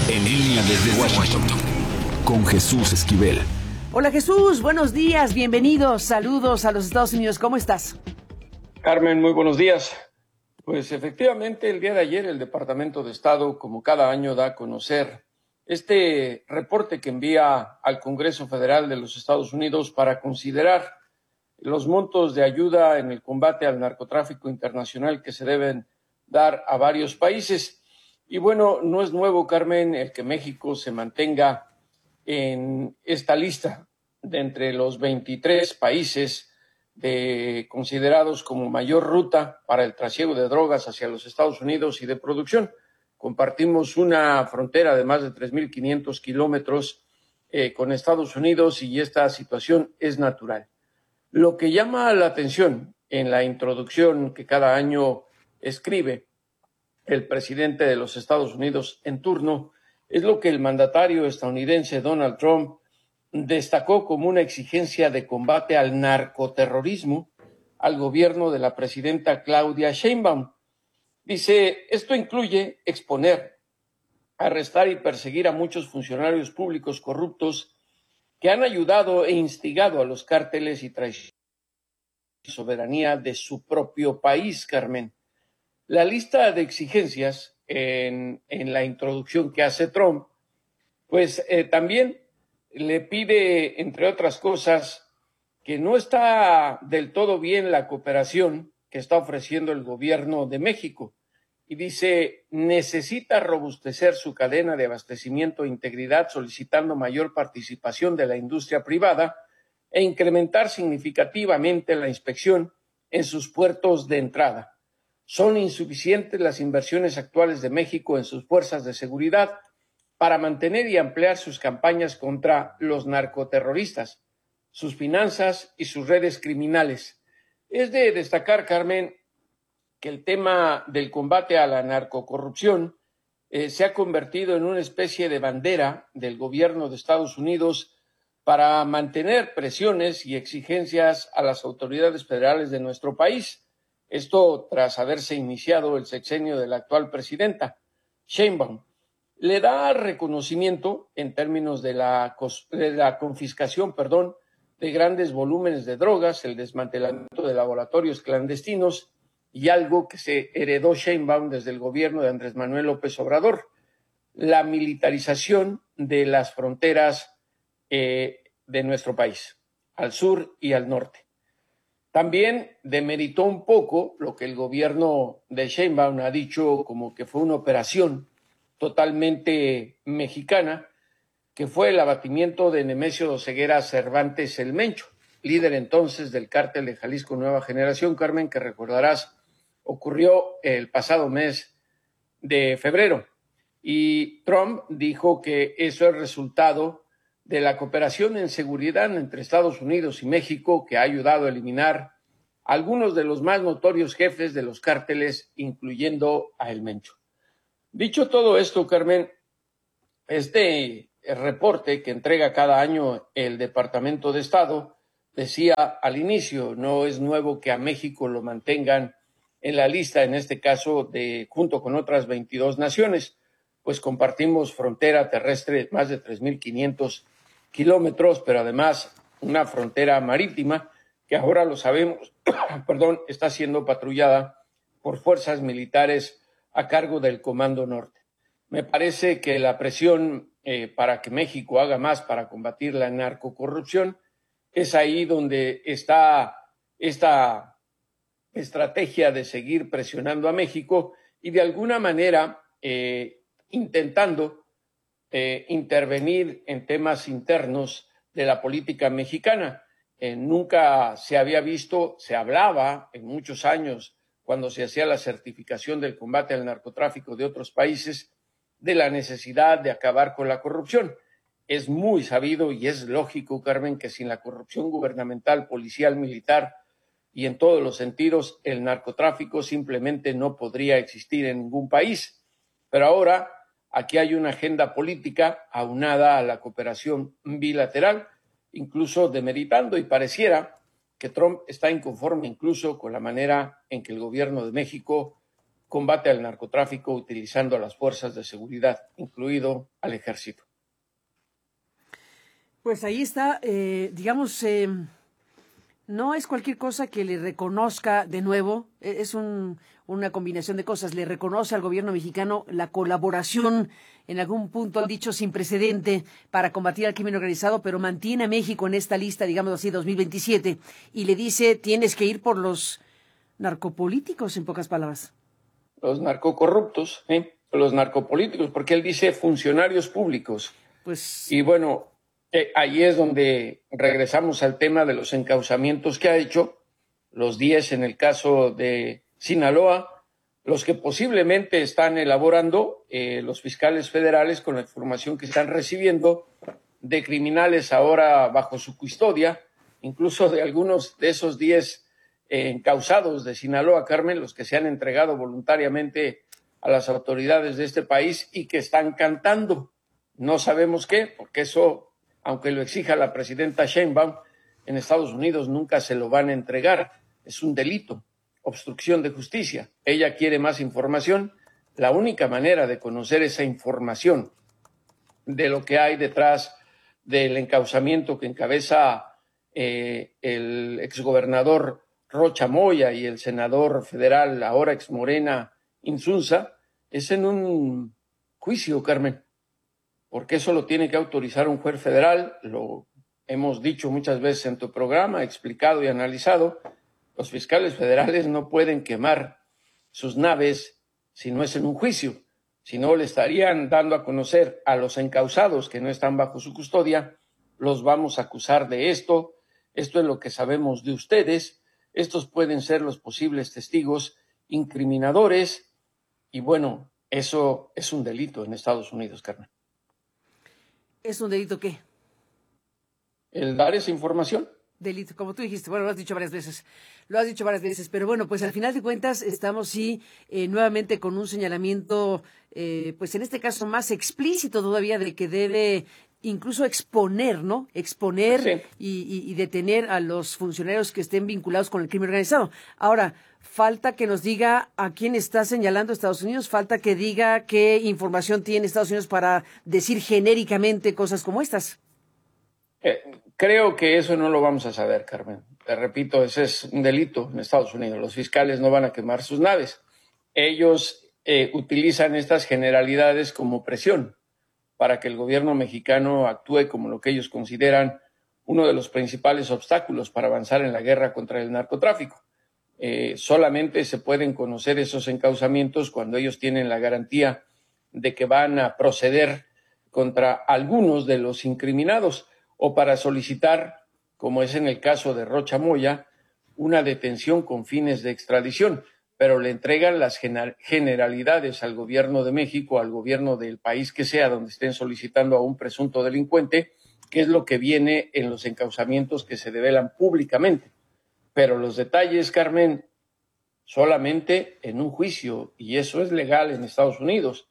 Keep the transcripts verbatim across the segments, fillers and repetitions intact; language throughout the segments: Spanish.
En línea desde Washington, con Jesús Esquivel. Hola Jesús, buenos días, bienvenidos, saludos a los Estados Unidos, ¿cómo estás? Carmen, muy buenos días. Pues efectivamente el día de ayer el Departamento de Estado, como cada año, da a conocer este reporte que envía al Congreso Federal de los Estados Unidos para considerar los montos de ayuda en el combate al narcotráfico internacional que se deben dar a varios países. Y bueno, no es nuevo, Carmen, el que México se mantenga en esta lista de entre los veintitrés países de, considerados como mayor ruta para el trasiego de drogas hacia los Estados Unidos y de producción. Compartimos una frontera de más de tres mil quinientos kilómetros eh, con Estados Unidos y esta situación es natural. Lo que llama la atención en la introducción que cada año escribe el presidente de los Estados Unidos en turno es lo que el mandatario estadounidense Donald Trump destacó como una exigencia de combate al narcoterrorismo al gobierno de la presidenta Claudia Sheinbaum. Dice, esto incluye exponer, arrestar y perseguir a muchos funcionarios públicos corruptos que han ayudado e instigado a los cárteles y traicionado la soberanía de su propio país, Carmen. La lista de exigencias en, en la introducción que hace Trump, pues eh, también le pide, entre otras cosas, que no está del todo bien la cooperación que está ofreciendo el gobierno de México. Y dice, necesita robustecer su cadena de abastecimiento e integridad solicitando mayor participación de la industria privada e incrementar significativamente la inspección en sus puertos de entrada. Son insuficientes las inversiones actuales de México en sus fuerzas de seguridad para mantener y ampliar sus campañas contra los narcoterroristas, sus finanzas y sus redes criminales. Es de destacar, Carmen, que el tema del combate a la narcocorrupción eh, se ha convertido en una especie de bandera del gobierno de Estados Unidos para mantener presiones y exigencias a las autoridades federales de nuestro país. Esto tras haberse iniciado el sexenio de la actual presidenta, Sheinbaum. Le da reconocimiento en términos de la, de la confiscación, perdón, de grandes volúmenes de drogas, el desmantelamiento de laboratorios clandestinos y algo que se heredó Sheinbaum desde el gobierno de Andrés Manuel López Obrador, la militarización de las fronteras eh, de nuestro país, al sur y al norte. También demeritó un poco lo que el gobierno de Sheinbaum ha dicho como que fue una operación totalmente mexicana, que fue el abatimiento de Nemesio Ceguera Cervantes el Mencho, líder entonces del cártel de Jalisco Nueva Generación, Carmen, que recordarás ocurrió el pasado mes de febrero. Y Trump dijo que eso es resultado de la cooperación en seguridad entre Estados Unidos y México, que ha ayudado a eliminar algunos de los más notorios jefes de los cárteles, incluyendo a El Mencho. Dicho todo esto, Carmen, este reporte que entrega cada año el Departamento de Estado decía al inicio, no es nuevo que a México lo mantengan en la lista, en este caso, de junto con otras veintidós naciones, pues compartimos frontera terrestre más de tres mil quinientos kilómetros, pero además una frontera marítima que ahora lo sabemos, perdón, está siendo patrullada por fuerzas militares a cargo del Comando Norte. Me parece que la presión eh, para que México haga más para combatir la narcocorrupción es ahí donde está esta estrategia de seguir presionando a México y de alguna manera eh, intentando eh, intervenir en temas internos de la política mexicana. Eh, nunca se había visto, se hablaba en muchos años cuando se hacía la certificación del combate al narcotráfico de otros países, de la necesidad de acabar con la corrupción. Es muy sabido y es lógico, Carmen, que sin la corrupción gubernamental, policial, militar y en todos los sentidos, el narcotráfico simplemente no podría existir en ningún país. Pero ahora aquí hay una agenda política aunada a la cooperación bilateral, incluso demeritando, y pareciera que Trump está inconforme incluso con la manera en que el gobierno de México combate al narcotráfico utilizando a las fuerzas de seguridad, incluido al ejército. Pues ahí está, eh, digamos, eh, no es cualquier cosa que le reconozca de nuevo, es un, una combinación de cosas, le reconoce al gobierno mexicano la colaboración, en algún punto han dicho sin precedente, para combatir al crimen organizado, pero mantiene a México en esta lista, digamos así, dos mil veintisiete, y le dice, tienes que ir por los narcopolíticos, en pocas palabras. Los narcocorruptos, ¿eh? Los narcopolíticos, porque él dice funcionarios públicos. Pues... Y bueno, eh, ahí es donde regresamos al tema de los encauzamientos que ha hecho, los diez en el caso de Sinaloa, los que posiblemente están elaborando eh, los fiscales federales con la información que están recibiendo de criminales ahora bajo su custodia, incluso de algunos de esos diez encausados de Sinaloa, Carmen, los que se han entregado voluntariamente a las autoridades de este país y que están cantando. No sabemos qué, porque eso, aunque lo exija la presidenta Sheinbaum, en Estados Unidos nunca se lo van a entregar. Es un delito, obstrucción de justicia. Ella quiere más información. La única manera de conocer esa información de lo que hay detrás del encauzamiento que encabeza eh, el exgobernador Rocha Moya y el senador federal, ahora ex Morena, Insunza, es en un juicio, Carmen, porque eso lo tiene que autorizar un juez federal, lo hemos dicho muchas veces en tu programa, explicado y analizado, los fiscales federales no pueden quemar sus naves si no es en un juicio, si no le estarían dando a conocer a los encausados que no están bajo su custodia, los vamos a acusar de esto, esto es lo que sabemos de ustedes. Estos pueden ser los posibles testigos incriminadores y bueno, eso es un delito en Estados Unidos, Carmen. ¿Es un delito qué? El dar esa información. Delito, como tú dijiste, bueno, lo has dicho varias veces, lo has dicho varias veces, pero bueno, pues al final de cuentas estamos sí eh, nuevamente con un señalamiento, eh, pues en este caso más explícito todavía de que debe incluso exponer, ¿no? Exponer Sí. y, y, y detener a los funcionarios que estén vinculados con el crimen organizado. Ahora, falta que nos diga a quién está señalando Estados Unidos, falta que diga qué información tiene Estados Unidos para decir genéricamente cosas como estas. Eh, creo que eso no lo vamos a saber, Carmen. Te repito, ese es un delito en Estados Unidos. Los fiscales no van a quemar sus naves. Ellos eh, utilizan estas generalidades como presión para que el gobierno mexicano actúe como lo que ellos consideran uno de los principales obstáculos para avanzar en la guerra contra el narcotráfico. Eh, solamente se pueden conocer esos encauzamientos cuando ellos tienen la garantía de que van a proceder contra algunos de los incriminados o para solicitar, como es en el caso de Rocha Moya, una detención con fines de extradición, pero le entregan las generalidades al gobierno de México, al gobierno del país que sea donde estén solicitando a un presunto delincuente, que es lo que viene en los encauzamientos que se develan públicamente. Pero los detalles, Carmen, solamente en un juicio, y eso es legal en Estados Unidos,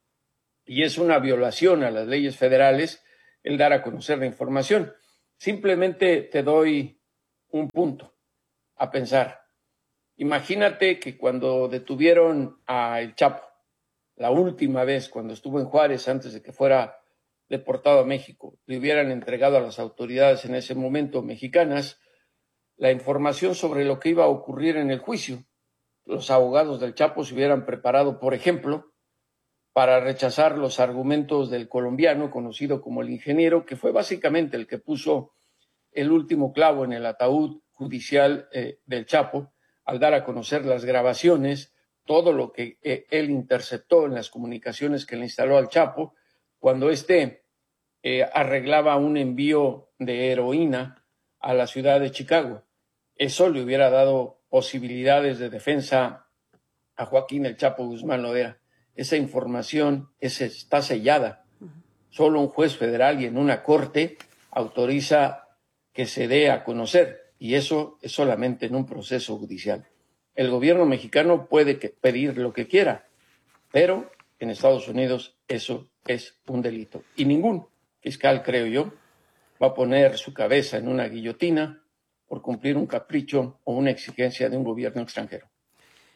y es una violación a las leyes federales el dar a conocer la información. Simplemente te doy un punto a pensar. Imagínate que cuando detuvieron a El Chapo, la última vez cuando estuvo en Juárez antes de que fuera deportado a México, le hubieran entregado a las autoridades en ese momento mexicanas la información sobre lo que iba a ocurrir en el juicio. Los abogados del Chapo se hubieran preparado, por ejemplo, para rechazar los argumentos del colombiano conocido como el ingeniero, que fue básicamente el que puso el último clavo en el ataúd judicial eh, del Chapo, al dar a conocer las grabaciones, todo lo que eh, él interceptó en las comunicaciones que le instaló al Chapo, cuando éste eh, arreglaba un envío de heroína a la ciudad de Chicago. Eso le hubiera dado posibilidades de defensa a Joaquín El Chapo Guzmán Loera. Esa información es, está sellada. Solo un juez federal y en una corte autoriza que se dé a conocer, y eso es solamente en un proceso judicial. El gobierno mexicano puede que pedir lo que quiera, pero en Estados Unidos eso es un delito. Y ningún fiscal, creo yo, va a poner su cabeza en una guillotina por cumplir un capricho o una exigencia de un gobierno extranjero.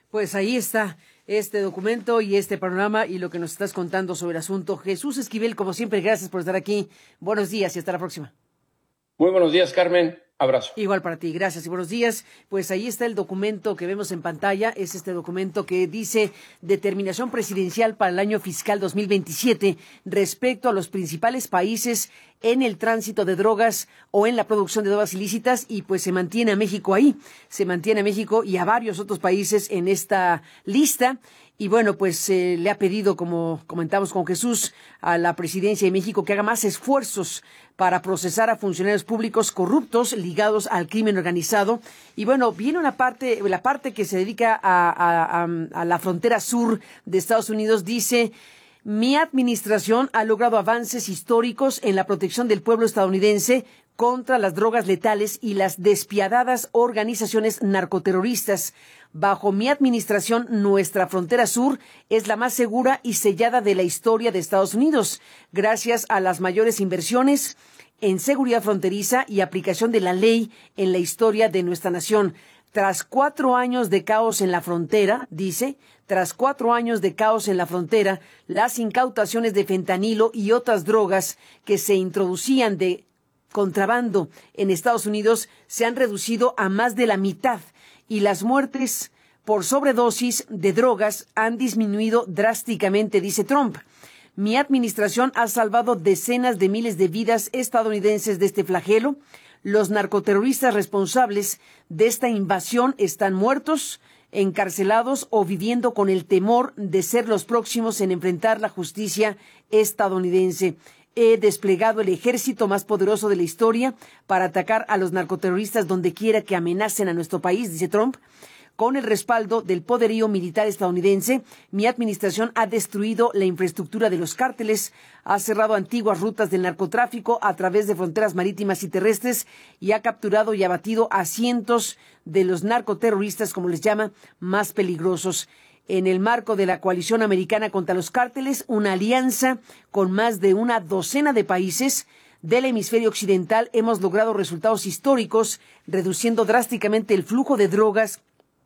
Pues ahí está este documento y este panorama y lo que nos estás contando sobre el asunto. Jesús Esquivel, como siempre, gracias por estar aquí. Buenos días y hasta la próxima. Muy buenos días, Carmen. Abrazo. Igual para ti, gracias y buenos días. Pues ahí está el documento que vemos en pantalla, es este documento que dice determinación presidencial para el año fiscal dos mil veintisiete respecto a los principales países en el tránsito de drogas o en la producción de drogas ilícitas, y pues se mantiene a México ahí, se mantiene a México y a varios otros países en esta lista. Y bueno, pues eh, le ha pedido, como comentamos con Jesús, a la presidencia de México que haga más esfuerzos para procesar a funcionarios públicos corruptos ligados al crimen organizado. Y bueno, viene una parte, la parte que se dedica a, a, a, a la frontera sur de Estados Unidos, dice: mi administración ha logrado avances históricos en la protección del pueblo estadounidense contra las drogas letales y las despiadadas organizaciones narcoterroristas. Bajo mi administración, nuestra frontera sur es la más segura y sellada de la historia de Estados Unidos, gracias a las mayores inversiones en seguridad fronteriza y aplicación de la ley en la historia de nuestra nación. Tras cuatro años de caos en la frontera, dice, tras cuatro años de caos en la frontera, las incautaciones de fentanilo y otras drogas que se introducían de contrabando en Estados Unidos se han reducido a más de la mitad, y las muertes por sobredosis de drogas han disminuido drásticamente, dice Trump. Mi administración ha salvado decenas de miles de vidas estadounidenses de este flagelo. Los narcoterroristas responsables de esta invasión están muertos, encarcelados o viviendo con el temor de ser los próximos en enfrentar la justicia estadounidense. He desplegado el ejército más poderoso de la historia para atacar a los narcoterroristas donde quiera que amenacen a nuestro país, dice Trump. Con el respaldo del poderío militar estadounidense, mi administración ha destruido la infraestructura de los cárteles, ha cerrado antiguas rutas del narcotráfico a través de fronteras marítimas y terrestres y ha capturado y abatido a cientos de los narcoterroristas, como les llama, más peligrosos. En el marco de la coalición americana contra los cárteles, una alianza con más de una docena de países del hemisferio occidental, hemos logrado resultados históricos, reduciendo drásticamente el flujo de drogas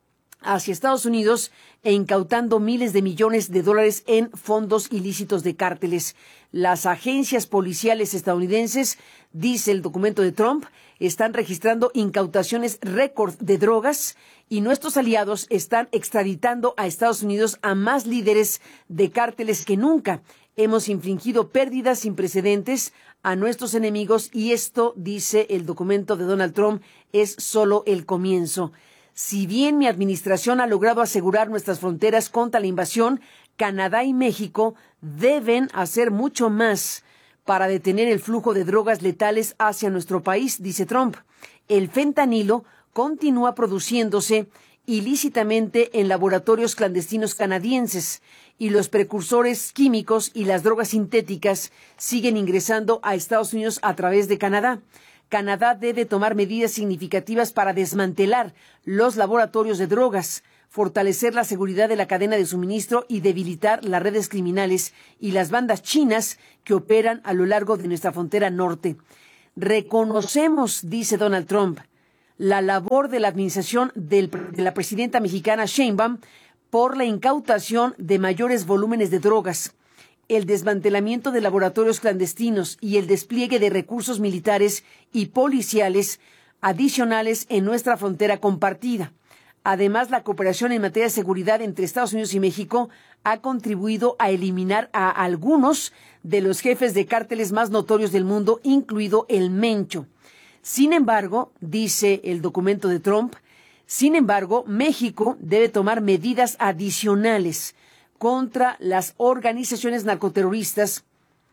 hacia Estados Unidos e incautando miles de millones de dólares en fondos ilícitos de cárteles. Las agencias policiales estadounidenses, dice el documento de Trump, están registrando incautaciones récord de drogas y nuestros aliados están extraditando a Estados Unidos a más líderes de cárteles que nunca. Hemos infligido pérdidas sin precedentes a nuestros enemigos y esto, dice el documento de Donald Trump, es solo el comienzo. Si bien mi administración ha logrado asegurar nuestras fronteras contra la invasión, Canadá y México deben hacer mucho más para detener el flujo de drogas letales hacia nuestro país, dice Trump. El fentanilo continúa produciéndose ilícitamente en laboratorios clandestinos canadienses y los precursores químicos y las drogas sintéticas siguen ingresando a Estados Unidos a través de Canadá. Canadá debe tomar medidas significativas para desmantelar los laboratorios de drogas, fortalecer la seguridad de la cadena de suministro y debilitar las redes criminales y las bandas chinas que operan a lo largo de nuestra frontera norte. Reconocemos, dice Donald Trump, la labor de la administración del, de la presidenta mexicana Sheinbaum por la incautación de mayores volúmenes de drogas, el desmantelamiento de laboratorios clandestinos y el despliegue de recursos militares y policiales adicionales en nuestra frontera compartida. Además, la cooperación en materia de seguridad entre Estados Unidos y México ha contribuido a eliminar a algunos de los jefes de cárteles más notorios del mundo, incluido el Mencho. Sin embargo, dice el documento de Trump, sin embargo, México debe tomar medidas adicionales contra las organizaciones narcoterroristas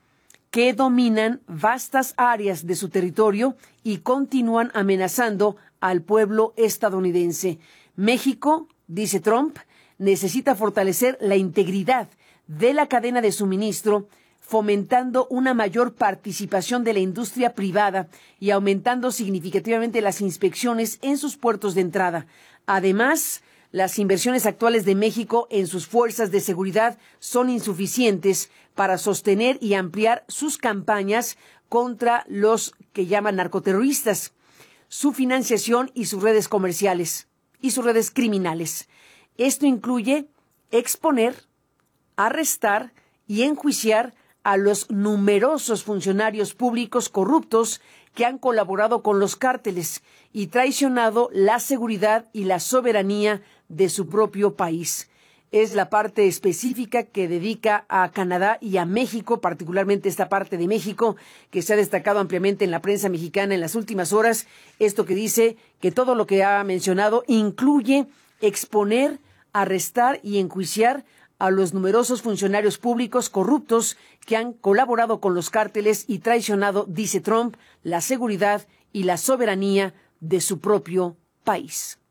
que dominan vastas áreas de su territorio y continúan amenazando al pueblo estadounidense. México, dice Trump, necesita fortalecer la integridad de la cadena de suministro, fomentando una mayor participación de la industria privada y aumentando significativamente las inspecciones en sus puertos de entrada. Además, las inversiones actuales de México en sus fuerzas de seguridad son insuficientes para sostener y ampliar sus campañas contra los que llaman narcoterroristas, su financiación y sus redes comerciales y sus redes criminales. Esto incluye exponer, arrestar y enjuiciar a los numerosos funcionarios públicos corruptos que han colaborado con los cárteles y traicionado la seguridad y la soberanía de su propio país. Es la parte específica que dedica a Canadá y a México, particularmente esta parte de México, que se ha destacado ampliamente en la prensa mexicana en las últimas horas. Esto que dice que todo lo que ha mencionado incluye exponer, arrestar y enjuiciar a los numerosos funcionarios públicos corruptos que han colaborado con los cárteles y traicionado, dice Trump, la seguridad y la soberanía de su propio país.